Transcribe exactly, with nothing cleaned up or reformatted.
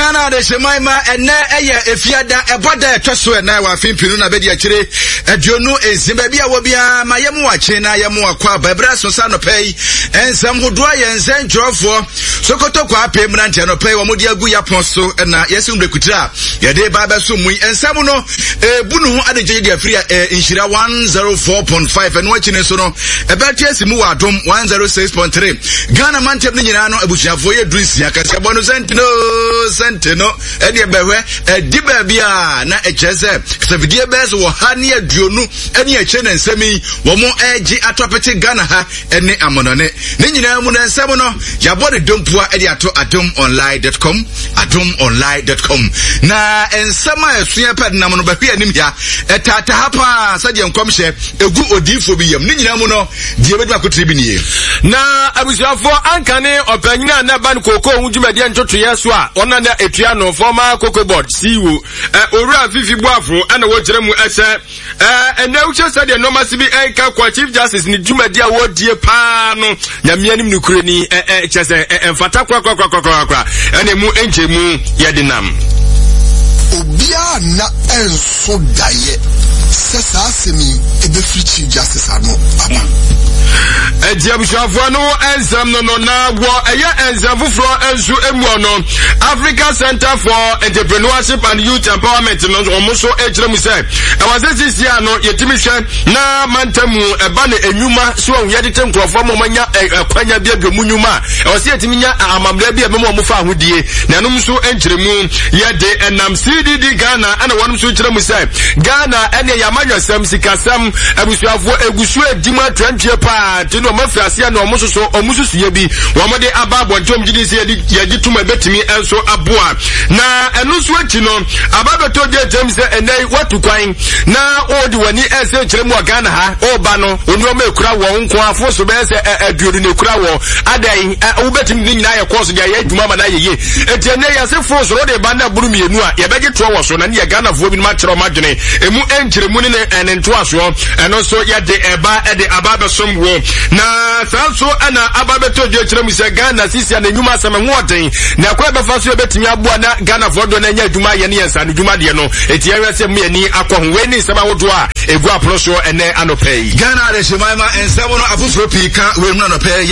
Ghana de Shemaima ene eye efiada eboda etweso na wa fimpinu na bedi akire aduonu ezimba bia wo bia mayemu ache na yemu akwa babra so sa no pei ensam hodoa ye nsen dwofo sokoto kwa apemra ntia no pei wo modi agu yapon so na yesu mbekutira ye de baba so mu ensam no ebunu ho adeje de afiri inhira one oh four point five eno akine so no ebeti asimu wa adom one oh six point three Ghana mantem ni nyina no abusuafo ye dunsia kase bono sentino sentino edi ebehwe edi ba bia na echese kase bes wo ha ne aduonu eni eche na nsemi wo mo eji atopete Ghana ha eni amonone ne nyina mu na nsem no yabode dompua edi ato adom online dot com adom online dot com na ensema esua pad na mo no bahwe anim ya etata hapa sade nkomhye egu odifo bi yam ne nyina mu no die bedu akotire bi niye na abusuafo ankane opanyina na ban koko hunjumade ntoto yeso a ona na etua no former Cocoa Board C E O eh owura fifi buafo ana wo kire mu ese eh ena uche sade no masibi enka kwa Chief Justice ni jumade a wo die pa no nyamia nim nukure ni eh eh chese emfata kwa kwa kwa kwa kwa ene mu enche mu yedinam obia na enso daye sesa asemi ebefri Chief Justice ano papa Ejiabushafu no enzam no no na wo eye enzafu fro enzu emu no Africa Center for Entrepreneurship and Youth Empowerment no omuso ejire mu say e was this year no yetimi hwe na mantamu eba na enwuma so yede tenkrofo mo manya kwanya bia bia munyuma e was yetimi nya amamra bia be mo fa ahodie na no so enjire mu yede enam C D D Ghana ana wonum so kire mu say Ghana ene yamanwasam sikasam abusuafo egusu edima twenty pa tino mafiasia na omusoso omususu ye bi womode ababo jom gidi se yedi tuma betimi enso aboa na enu so achi no ababeto de tem se enai watu kwan na odi wani ese kire mu Ghana ha oba no onu ma ekura wo nko afo so be se aduodu na ekura wo adai wo betimi ni nyina ye course dia ye adwuma ma na ye ye etiene ya se fo so de ba na buru mienu a ye bege to wo so na ne Ghana fo bi ma kire ma dwene emu enkire mu ne enento aso eno so ye de eba e de ababe som wo na sanso ana ababeto de kire mu se Ghana sisi na nyuma asema nwoden na kwa befa so betimi aboa na Ghana fodo na nya adwuma ye ne yensa ne dwuma de no eti ya se mu ani akɔhwe ni sema wodo a egu aproso ene anopei Ghana de Shemaima ensemo no afufuro pika we mu anopei